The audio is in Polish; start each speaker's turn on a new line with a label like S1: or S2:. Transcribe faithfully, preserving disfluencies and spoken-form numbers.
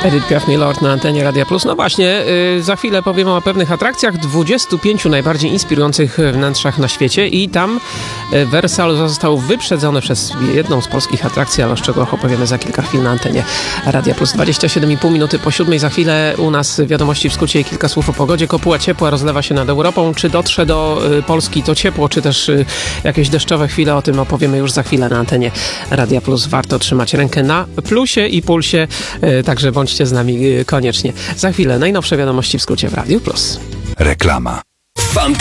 S1: Edith Piaf, Milord na antenie Radia Plus. No właśnie, yy, za chwilę powiem o pewnych atrakcjach, dwudziestu pięciu najbardziej inspirujących wnętrzach na świecie i tam yy, Wersal został wyprzedzony przez jedną z polskich atrakcji, ale o szczegółach opowiemy za kilka chwil na antenie Radia Plus. dwadzieścia siedem i pół minuty po siódmej, za chwilę u nas wiadomości w skrócie i kilka słów o pogodzie. Kopuła ciepła rozlewa się nad Europą. Czy dotrze do yy, Polski to ciepło, czy też yy, jakieś deszczowe chwile, o tym opowiemy już za chwilę na antenie Radia Plus. Warto trzymać rękę na plusie i pulsie, yy, także bądźcie z nami yy, koniecznie. Za chwilę najnowsze wiadomości w skrócie w Radiu Plus.
S2: Reklama.
S3: Fanta